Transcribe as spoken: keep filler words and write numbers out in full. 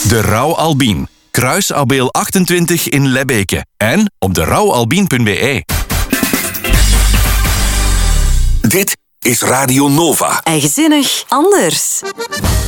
De Rauw Albien. Kruis Abeel achtentwintig in Lebbeke. En op de rauw albien punt b e. Dit is Radio Nova. Eigenzinnig anders.